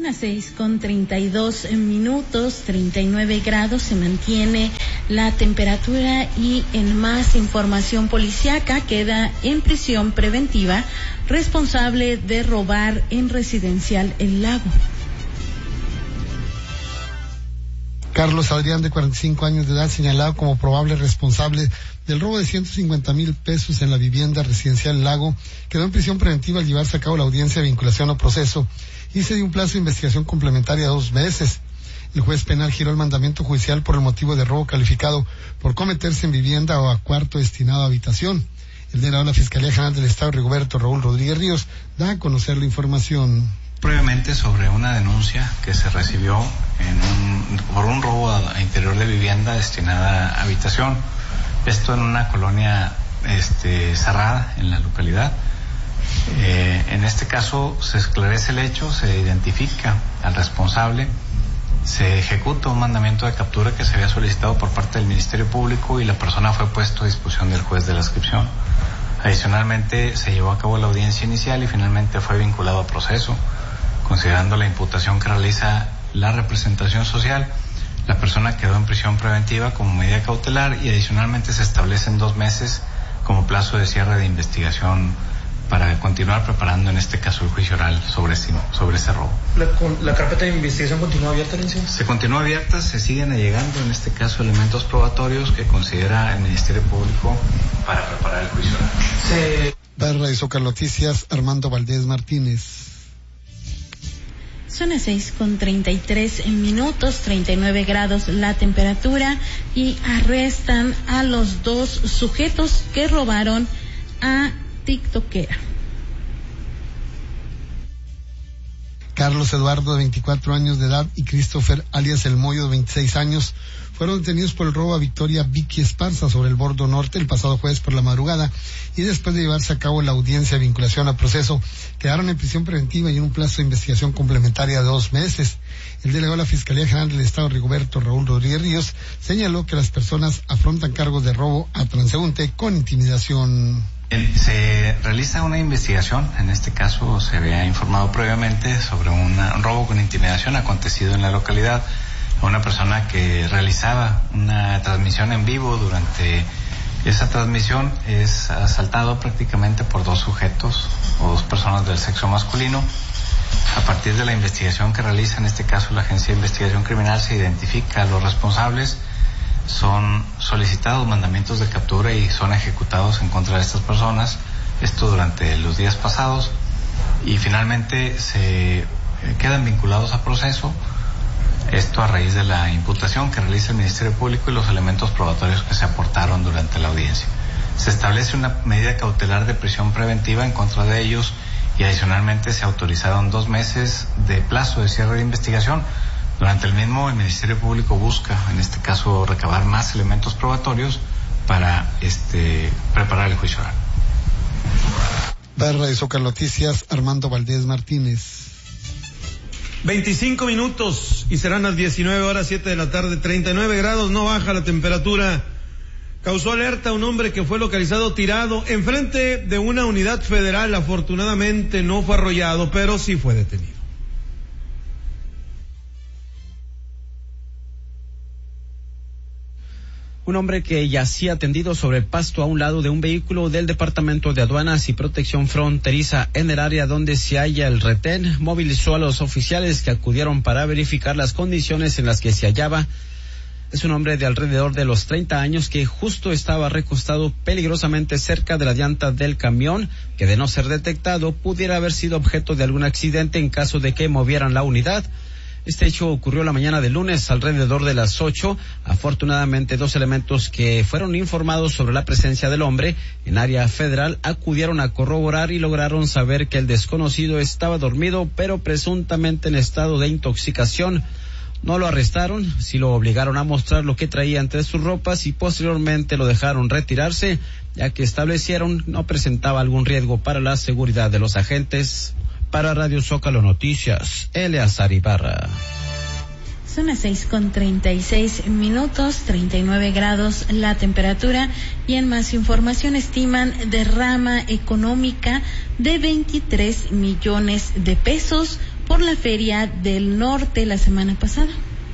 Las 6:32, 39 grados se mantiene la temperatura. Y en más información policíaca, queda en prisión preventiva responsable de robar en residencial El Lago. Carlos Adrián, de 45 años de edad, señalado como probable responsable del robo de 150,000 pesos en la vivienda residencial El Lago, quedó en prisión preventiva al llevarse a cabo la audiencia de vinculación a proceso y se dio un plazo de investigación complementaria de 2 meses. El juez penal giró el mandamiento judicial por el motivo de robo calificado por cometerse en vivienda o a cuarto destinado a habitación. El delegado de la Fiscalía General del Estado, Rigoberto Raúl Rodríguez Ríos, da a conocer la información. Previamente sobre una denuncia que se recibió por un robo a interior de vivienda destinada a habitación. Esto en una colonia cerrada en la localidad. En este caso se esclarece el hecho, se identifica al responsable, se ejecuta un mandamiento de captura que se había solicitado por parte del Ministerio Público y la persona fue puesto a disposición del juez de la inscripción. Adicionalmente se llevó a cabo la audiencia inicial y finalmente fue vinculado a proceso. Considerando la imputación que realiza la representación social, la persona quedó en prisión preventiva como medida cautelar y adicionalmente se establecen 2 meses como plazo de cierre de investigación para continuar preparando en este caso el juicio oral sobre ese robo. ¿La carpeta de investigación continúa abierta, licenciado? Se continúa abierta, se siguen allegando en este caso elementos probatorios que considera el Ministerio Público para preparar el juicio oral. Barra y Zócalo Noticias, Armando Valdés Martínez. Son las 6:33, 39 grados la temperatura, y arrestan a los 2 sujetos que robaron a tiktokera. Carlos Eduardo, de 24 años de edad, y Christopher, alias El Moyo, de 26 años, fueron detenidos por el robo a Victoria Vicky Esparza sobre el Bordo Norte el pasado jueves por la madrugada, y después de llevarse a cabo la audiencia de vinculación a proceso, quedaron en prisión preventiva y en un plazo de investigación complementaria de 2 meses. El delegado de la Fiscalía General del Estado, Rigoberto Raúl Rodríguez Ríos, señaló que las personas afrontan cargos de robo a transeúnte con intimidación. Se realiza una investigación, en este caso se había informado previamente sobre un robo con intimidación acontecido en la localidad a una persona que realizaba una transmisión en vivo. Durante esa transmisión es asaltado prácticamente por 2 sujetos o 2 personas del sexo masculino. A partir de la investigación que realiza, en este caso la Agencia de Investigación Criminal, se identifica a los responsables. Son solicitados mandamientos de captura y son ejecutados en contra de estas personas, esto durante los días pasados, y finalmente se quedan vinculados a proceso, esto a raíz de la imputación que realiza el Ministerio Público y los elementos probatorios que se aportaron durante la audiencia. Se establece una medida cautelar de prisión preventiva en contra de ellos y adicionalmente se autorizaron 2 meses de plazo de cierre de investigación. Durante el mismo, el Ministerio Público busca, en este caso, recabar más elementos probatorios para preparar el juicio oral. Barra y Zócalo Noticias, Armando Valdés Martínez. 25 minutos y serán las 19:07 de la tarde, 39 grados, no baja la temperatura. Causó alerta un hombre que fue localizado tirado enfrente de una unidad federal. Afortunadamente no fue arrollado, pero sí fue detenido. Un hombre que yacía tendido sobre el pasto a un lado de un vehículo del Departamento de Aduanas y Protección Fronteriza en el área donde se halla el retén movilizó a los oficiales que acudieron para verificar las condiciones en las que se hallaba. Es un hombre de alrededor de los 30 años que justo estaba recostado peligrosamente cerca de la llanta del camión, que de no ser detectado pudiera haber sido objeto de algún accidente en caso de que movieran la unidad. Este hecho ocurrió la mañana del lunes alrededor de las 8. Afortunadamente, 2 elementos que fueron informados sobre la presencia del hombre en área federal acudieron a corroborar y lograron saber que el desconocido estaba dormido, pero presuntamente en estado de intoxicación. No lo arrestaron, sí lo obligaron a mostrar lo que traía entre sus ropas y posteriormente lo dejaron retirarse, ya que establecieron no presentaba algún riesgo para la seguridad de los agentes. Para Radio Zócalo Noticias, Eleazar Ibarra. Son las 6:36, 39 grados la temperatura, y en más información estiman derrama económica de 23 millones de pesos por la Feria del Norte la semana pasada.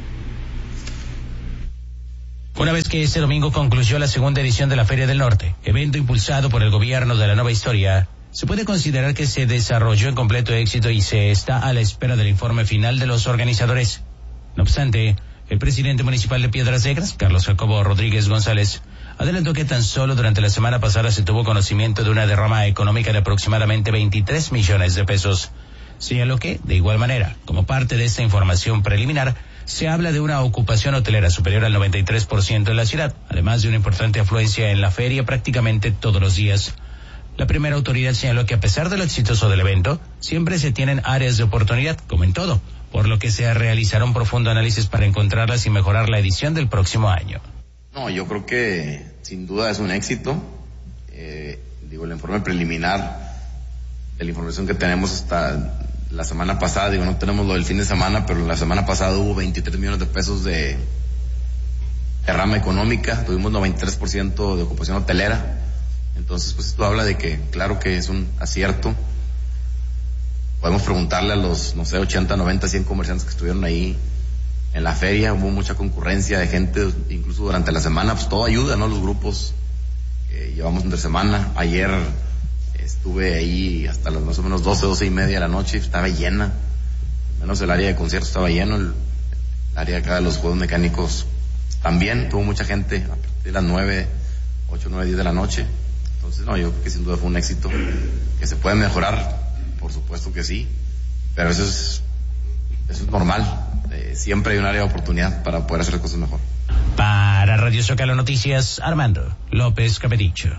Una vez que este domingo concluyó la segunda edición de la Feria del Norte, evento impulsado por el gobierno de la nueva historia, se puede considerar que se desarrolló en completo éxito y se está a la espera del informe final de los organizadores. No obstante, el presidente municipal de Piedras Negras, Carlos Jacobo Rodríguez González, adelantó que tan solo durante la semana pasada se tuvo conocimiento de una derrama económica de aproximadamente 23 millones de pesos. Señaló que, de igual manera, como parte de esta información preliminar, se habla de una ocupación hotelera superior al 93% en la ciudad, además de una importante afluencia en la feria prácticamente todos los días. La primera autoridad señaló que a pesar de lo exitoso del evento, siempre se tienen áreas de oportunidad, como en todo, por lo que se realizará un profundo análisis para encontrarlas y mejorar la edición del próximo año. No, yo creo que sin duda es un éxito. El informe preliminar de la información que tenemos hasta la semana pasada, no tenemos lo del fin de semana, pero la semana pasada hubo 23 millones de pesos de derrama económica, tuvimos 93% de ocupación hotelera. Entonces, pues esto habla de que, claro que es un acierto. Podemos preguntarle a los, 80, 90, 100 comerciantes que estuvieron ahí en la feria. Hubo mucha concurrencia de gente, incluso durante la semana, pues todo ayuda, ¿no? Los grupos que llevamos entre semana. Ayer estuve ahí hasta las más o menos 12 y media de la noche, estaba llena. Menos el área de conciertos estaba lleno, el área acá de los juegos mecánicos también. Tuvo mucha gente a partir de las 8, 9, 10 de la noche. Entonces, no, yo creo que sin duda fue un éxito. Que se puede mejorar, por supuesto que sí, pero eso es normal. Siempre hay un área de oportunidad para poder hacer las cosas mejor. Para Radio Zócalo Noticias, Armando López Capedicho.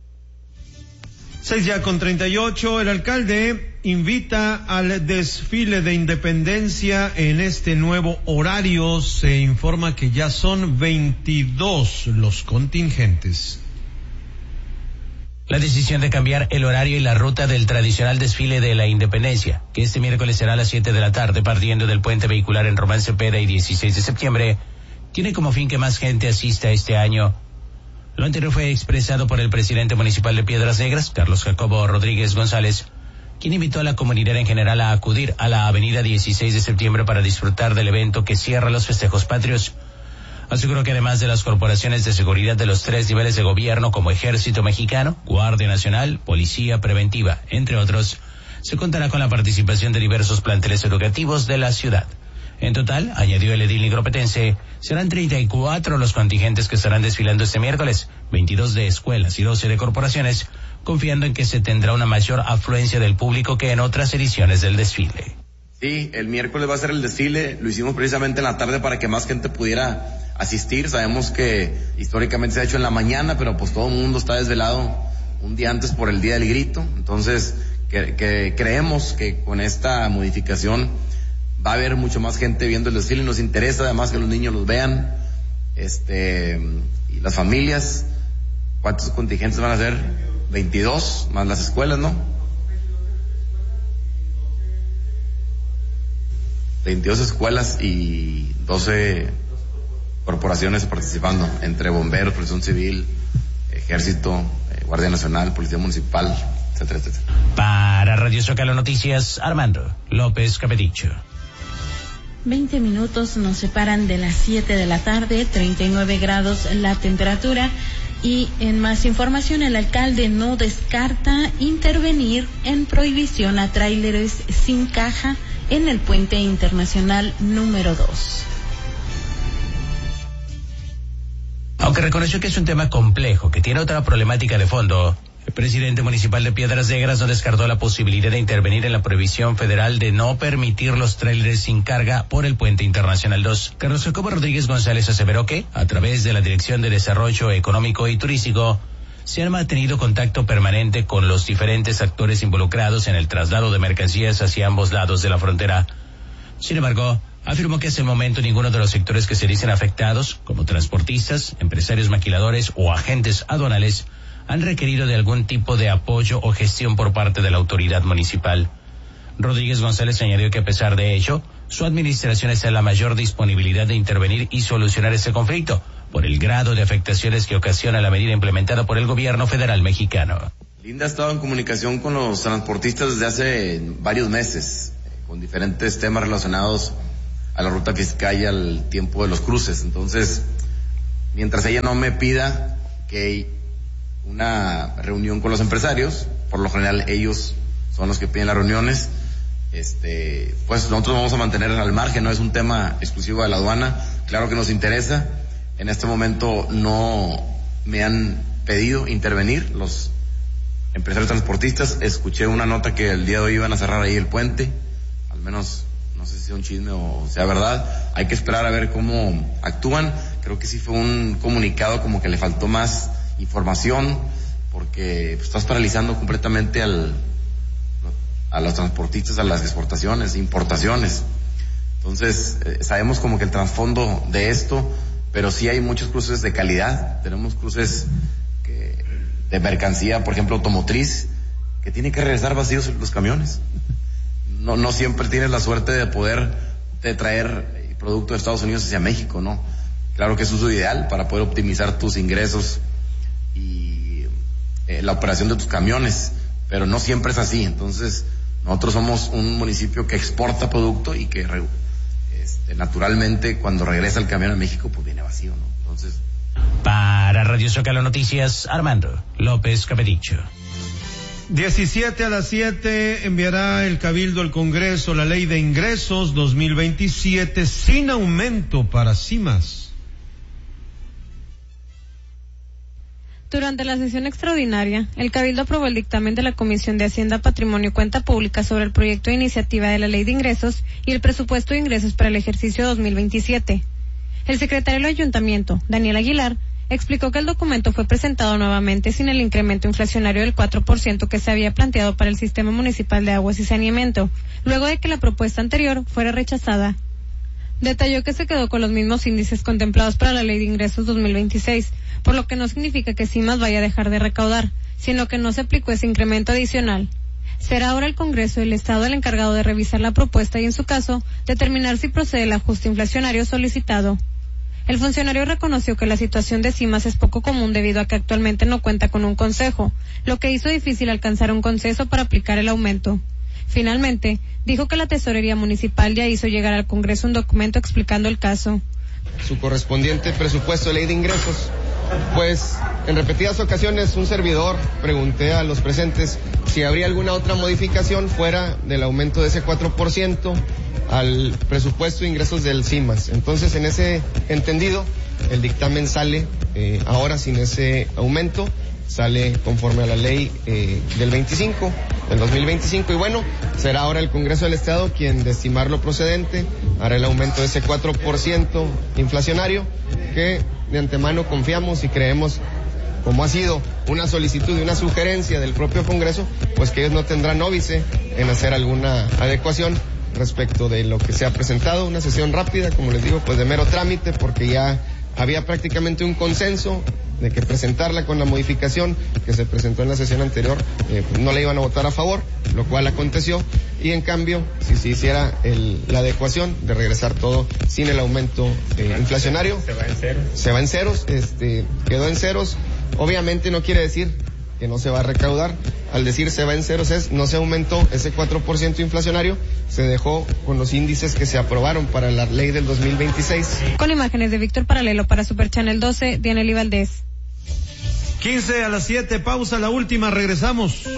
6:38, el alcalde invita al desfile de independencia en este nuevo horario. Se informa que ya son 22 los contingentes. La decisión de cambiar el horario y la ruta del tradicional desfile de la Independencia, que este miércoles será a las 7 de la tarde partiendo del puente vehicular en Román Cepeda y 16 de septiembre, tiene como fin que más gente asista este año. Lo anterior fue expresado por el presidente municipal de Piedras Negras, Carlos Jacobo Rodríguez González, quien invitó a la comunidad en general a acudir a la avenida 16 de septiembre para disfrutar del evento que cierra los festejos patrios. Aseguró que además de las corporaciones de seguridad de los 3 niveles de gobierno como Ejército Mexicano, Guardia Nacional, Policía Preventiva, entre otros, se contará con la participación de diversos planteles educativos de la ciudad. En total, añadió el edil nigropetense, serán 34 los contingentes que estarán desfilando este miércoles, 22 de escuelas y 12 de corporaciones, confiando en que se tendrá una mayor afluencia del público que en otras ediciones del desfile. Sí, el miércoles va a ser el desfile, lo hicimos precisamente en la tarde para que más gente pudiera asistir. Sabemos que históricamente se ha hecho en la mañana, pero pues todo el mundo está desvelado un día antes por el Día del Grito. Entonces, que creemos que con esta modificación va a haber mucho más gente viendo el desfile. Nos interesa además que los niños los vean, y las familias. ¿Cuántos contingentes van a ser? 22, más las escuelas, ¿no? 22 escuelas y 12 corporaciones participando, entre bomberos, protección civil, ejército, Guardia Nacional, Policía Municipal, etcétera, etcétera. Para Radio Zócalo Noticias, Armando López Capedicho. 20 minutos nos separan de las 7 de la tarde, 39 grados la temperatura. Y en más información, el alcalde no descarta intervenir en prohibición a tráileres sin caja en el puente internacional número 2. Aunque reconoció que es un tema complejo, que tiene otra problemática de fondo, el presidente municipal de Piedras Negras no descartó la posibilidad de intervenir en la prohibición federal de no permitir los tráileres sin carga por el puente internacional 2. Carlos Jacobo Rodríguez González aseveró que, a través de la Dirección de Desarrollo Económico y Turístico, se ha mantenido contacto permanente con los diferentes actores involucrados en el traslado de mercancías hacia ambos lados de la frontera. Sin embargo, afirmó que hasta el momento ninguno de los sectores que se dicen afectados, como transportistas, empresarios maquiladores o agentes aduanales, han requerido de algún tipo de apoyo o gestión por parte de la autoridad municipal. Rodríguez González añadió que a pesar de ello, su administración está en la mayor disponibilidad de intervenir y solucionar este conflicto, por el grado de afectaciones que ocasiona la medida implementada por el gobierno federal mexicano. Linda ha estado en comunicación con los transportistas desde hace varios meses, con diferentes temas relacionados a la ruta fiscal y al tiempo de los cruces. Entonces, mientras ella no me pida que hay una reunión con los empresarios, por lo general ellos son los que piden las reuniones, pues nosotros vamos a mantener al margen, no es un tema exclusivo de la aduana, claro que nos interesa. En este momento no me han pedido intervenir los empresarios transportistas. Escuché una nota que el día de hoy iban a cerrar ahí el puente, al menos no sé si sea un chisme o sea verdad. Hay que esperar a ver cómo actúan. Creo que sí fue un comunicado como que le faltó más información, porque pues, estás paralizando completamente a los transportistas, a las exportaciones, importaciones. Entonces, sabemos como que el trasfondo de esto, pero sí hay muchos cruces de calidad. Tenemos cruces de mercancía, por ejemplo, automotriz, que tienen que regresar vacíos los camiones. No siempre tienes la suerte de poder traer producto de Estados Unidos hacia México, ¿no? Claro que eso es lo ideal para poder optimizar tus ingresos y la operación de tus camiones, pero no siempre es así. Entonces, nosotros somos un municipio que exporta producto y que naturalmente cuando regresa el camión a México pues viene vacío, ¿no? Entonces, para Radio Zócalo Noticias, Armando López Capedicho. 6:17 enviará el Cabildo al Congreso la Ley de Ingresos 2027 sin aumento para CIMAS. Durante la sesión extraordinaria, el Cabildo aprobó el dictamen de la Comisión de Hacienda, Patrimonio y Cuenta Pública sobre el proyecto de iniciativa de la Ley de Ingresos y el presupuesto de ingresos para el ejercicio 2027. El secretario del Ayuntamiento, Daniel Aguilar, explicó que el documento fue presentado nuevamente sin el incremento inflacionario del 4% que se había planteado para el Sistema Municipal de Aguas y Saneamiento, luego de que la propuesta anterior fuera rechazada. Detalló que se quedó con los mismos índices contemplados para la Ley de Ingresos 2026, por lo que no significa que CIMAS vaya a dejar de recaudar, sino que no se aplicó ese incremento adicional. Será ahora el Congreso del Estado el encargado de revisar la propuesta y, en su caso, determinar si procede el ajuste inflacionario solicitado. El funcionario reconoció que la situación de CIMAS es poco común debido a que actualmente no cuenta con un consejo, lo que hizo difícil alcanzar un consenso para aplicar el aumento. Finalmente, dijo que la Tesorería Municipal ya hizo llegar al Congreso un documento explicando el caso. Su correspondiente presupuesto de ley de ingresos, pues en repetidas ocasiones un servidor pregunté a los presentes si habría alguna otra modificación fuera del aumento de ese 4% al presupuesto de ingresos del CIMAS. Entonces, en ese entendido, el dictamen sale ahora sin ese aumento, sale conforme a la ley del 2025, y bueno, será ahora el Congreso del Estado quien, de estimar lo procedente, hará el aumento de ese 4% inflacionario, que de antemano confiamos y creemos, como ha sido una solicitud y una sugerencia del propio Congreso, pues que ellos no tendrán óbice en hacer alguna adecuación respecto de lo que se ha presentado. Una sesión rápida, como les digo, pues de mero trámite, porque ya había prácticamente un consenso de que presentarla con la modificación que se presentó en la sesión anterior, no la iban a votar a favor, lo cual aconteció, y en cambio, si se hiciera la adecuación de regresar todo sin el aumento inflacionario, se va en ceros, quedó en ceros. Obviamente no quiere decir que no se va a recaudar. Al decir se va en ceros no se aumentó ese 4% inflacionario, se dejó con los índices que se aprobaron para la ley del 2026. Con imágenes de Víctor Paralelo para Super Channel 12, Dianely Valdés. 6:50, pausa, la última, regresamos. Está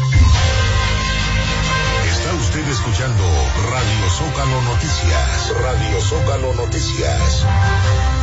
usted escuchando Radio Zócalo Noticias. Radio Zócalo Noticias.